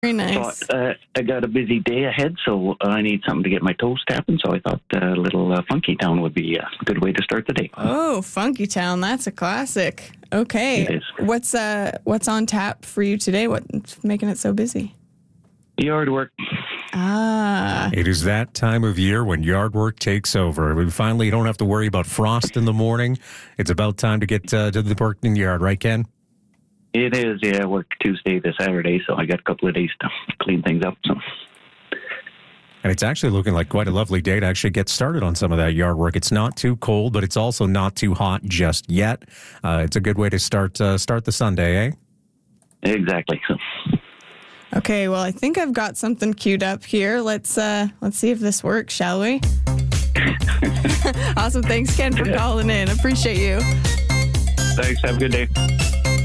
Very nice. Thought I got a busy day ahead, so I need something to get my toes tapping. So I thought a little Funky Town would be a good way to start the day. Oh, Funky Town, that's a classic. Okay, It is. What's on tap for you today? What's making it so busy? Yard work. Ah, It is that time of year when yard work takes over. We finally don't have to worry about frost in the morning. It's about time to get to the work in the yard, right, Ken? It is, yeah. I work Tuesday to Saturday, so I got a couple of days to clean things up. So. And it's actually looking like quite a lovely day to actually get started on some of that yard work. It's not too cold, but it's also not too hot just yet. It's a good way to start the Sunday, eh? Exactly. So. okay. Well, I think I've got something queued up here. Let's see if this works, shall we? Awesome. Thanks, Ken, for calling in. Appreciate you. Thanks. Have a good day.